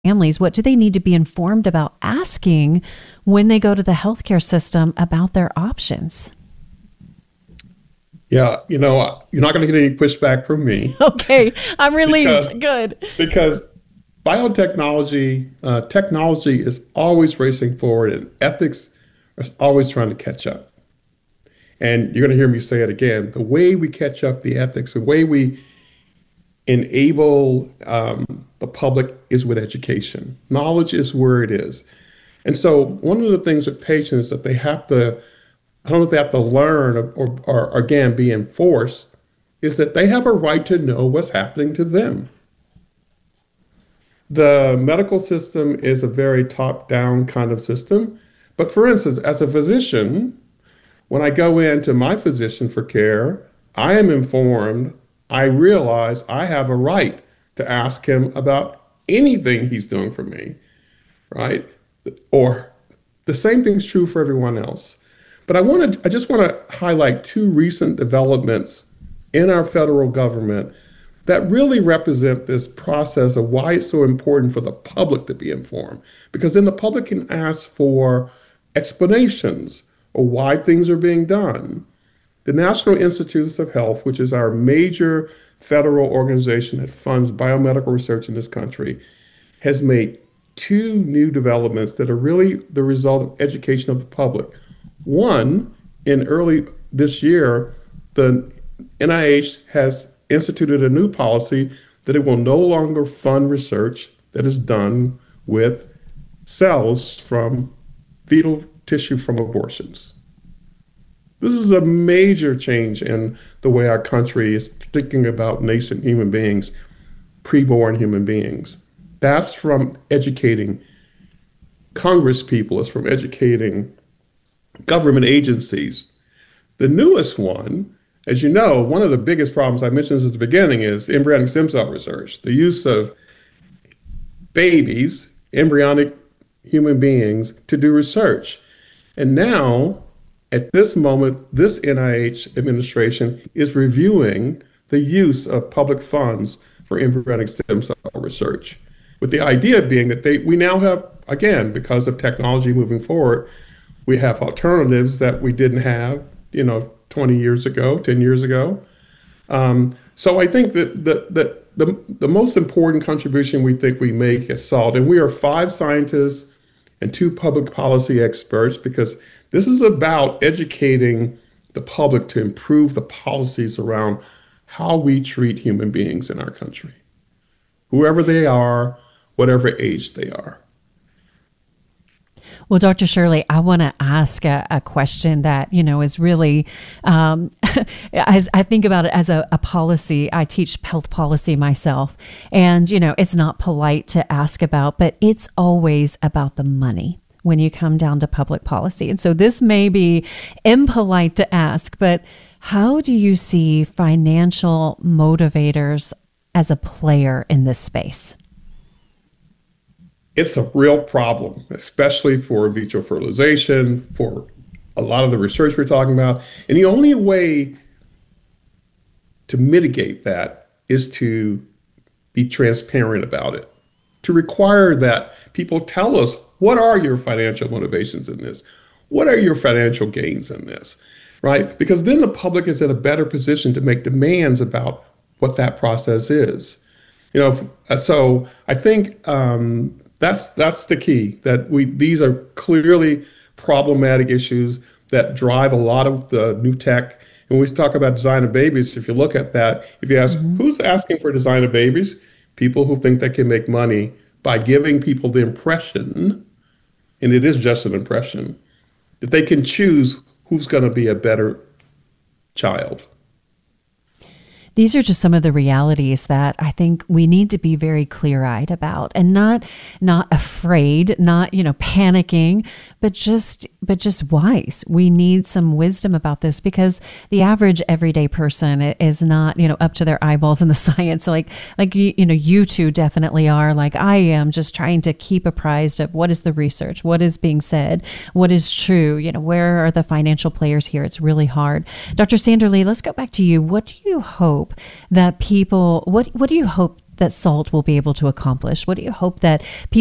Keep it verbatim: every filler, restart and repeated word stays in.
families? What do they need to be informed about asking when they go to the healthcare system about their options? Yeah, you know, you're not going to get any pushback from me. Okay, I'm relieved. because, Good. Because biotechnology, uh, technology is always racing forward, and ethics is always trying to catch up. And you're going to hear me say it again. The way we catch up the ethics, the way we enable um, the public is with education. Knowledge is where it is. And so one of the things with patients that they have to, I don't know if they have to learn or, or, or again, be enforced, is that they have a right to know what's happening to them. The medical system is a very top-down kind of system. But for instance, as a physician, when I go into my physician for care, I am informed, I realize I have a right to ask him about anything he's doing for me, right? Or the same thing's true for everyone else. But I want to, I just want to highlight two recent developments in our federal government that really represent this process of why it's so important for the public to be informed. Because then the public can ask for explanations or why things are being done. The National Institutes of Health, which is our major federal organization that funds biomedical research in this country, has made two new developments that are really the result of education of the public. One, in early this year, the N I H has instituted a new policy that it will no longer fund research that is done with cells from fetal tissue from abortions. This is a major change in the way our country is thinking about nascent human beings, preborn human beings. That's from educating Congress people, it's from educating government agencies. The newest one, as you know, one of the biggest problems I mentioned at the beginning is embryonic stem cell research, the use of babies, embryonic human beings, to do research. And now, at this moment, this N I H administration is reviewing the use of public funds for embryonic stem cell research, with the idea being that they we now have, again, because of technology moving forward, we have alternatives that we didn't have, you know, twenty years ago, ten years ago. Um, so I think that the, the, the, the most important contribution we think we make is solid, and we are five scientists and two public policy experts, because this is about educating the public to improve the policies around how we treat human beings in our country, whoever they are, whatever age they are. Well, Doctor Shirley, I want to ask a, a question that, you know, is really, um, as I think about it as a, a policy, I teach health policy myself, and, you know, it's not polite to ask about, but it's always about the money when you come down to public policy. And so this may be impolite to ask, but how do you see financial motivators as a player in this space? It's a real problem, especially for in vitro fertilization, for a lot of the research we're talking about. And the only way to mitigate that is to be transparent about it, to require that people tell us, what are your financial motivations in this? What are your financial gains in this, right? Because then the public is in a better position to make demands about what that process is. You know, so I think um, that's that's the key, that we these are clearly problematic issues that drive a lot of the new tech. And when we talk about design of babies, if you look at that, if you ask, mm-hmm. who's asking for design of babies? People who think they can make money by giving people the impression, and it is just an impression, that they can choose who's going to be a better child. These are just some of the realities that I think we need to be very clear-eyed about, and not not afraid, not, you know, panicking, but just but just wise. We need some wisdom about this, because the average everyday person is not, you know, up to their eyeballs in the science. Like like you, you know, you two definitely are. Like I am, just trying to keep apprised of what is the research, what is being said, what is true. You know, where are the financial players here? It's really hard. Doctor Sanderly, let's go back to you. What do you hope that people, what what do you hope that SALT will be able to accomplish? What do you hope that people